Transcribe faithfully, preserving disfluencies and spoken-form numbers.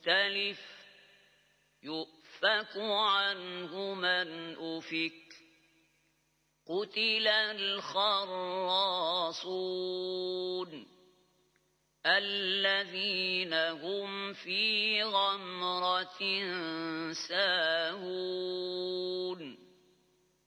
مختلف يؤفك عنه من أفك قتل الخراصون الذين هم في غمرة ساهون